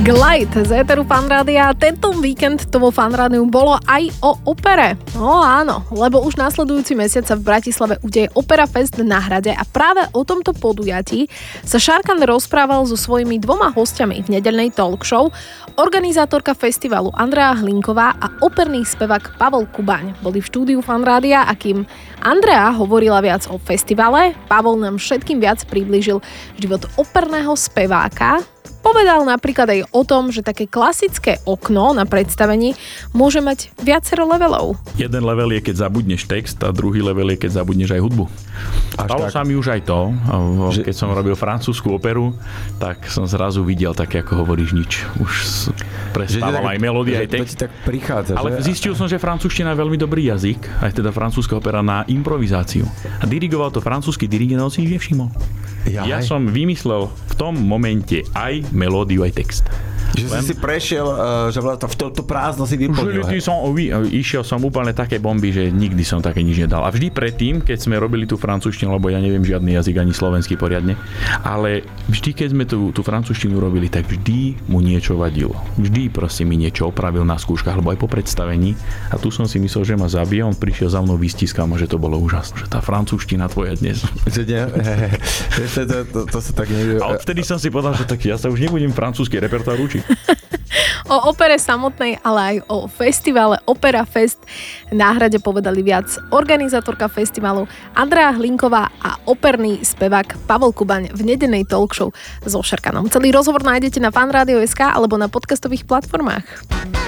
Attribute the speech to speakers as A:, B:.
A: Glide z éteru Fanrádia. Tento víkend to vo Fanrádiu bolo aj o opere. No áno, lebo už nasledujúci mesiac sa v Bratislave udeje Opera Fest na Hrade a práve o tomto podujatí sa Šarkan rozprával so svojimi dvoma hostiami v nedeľnej talk show. Organizátorka festivalu Andrea Hlinková a operný spevák Pavol Kubaň boli v štúdiu Fanrádia a kým Andrea hovorila viac o festivale, Pavol nám všetkým viac priblížil život operného speváka. Povedal napríklad aj o tom, že také klasické okno na predstavení môže mať viacero levelov.
B: Jeden level je, keď zabudneš text a druhý level je, keď zabudneš aj hudbu. Stalo sa mi už aj to, keď som robil francúzsku operu, tak som zrazu videl také, ako hovoríš, nič. Už prestával aj melódia, aj text.
C: Tak prichádza,
B: ale zistil som, že francúzština je veľmi dobrý jazyk, aj teda francúzska opera na improvizáciu. A dirigoval to francúzsky dirigent, on si nič nevšimol. Ja som vymyslel v tom momente aj melódiu, aj text.
C: Že si prešiel, že v toto prázdno si vyplnil.
B: Išiel som úplne také bomby, že nikdy som také nič nedal. A vždy predtým, keď sme robili tú francúzštinu, lebo ja neviem žiadny jazyk ani slovenský poriadne, ale vždy, keď sme tú francúzštinu robili, tak vždy mu niečo vadilo. Vždy proste mi niečo opravil na skúškach, alebo aj po predstavení. A tu som si myslel, že ma zabije, on prišiel za mnou, vystiskal ma, že to bolo úžasné, že tá francúzština tvoja dnes.
C: To sa tak nevie.
B: A odtedy som si povedal, že tak ja sa už nebudem francúzsky repertoár učiť.
A: O opere samotnej, ale aj o festivale Opera Fest na Hrade povedali viac organizátorka festivalu Andrea Hlinková a operný spevák Pavol Kubaň v nedeľnej talk show so Šarkanom. Celý rozhovor nájdete na fanradio.sk alebo na podcastových platformách.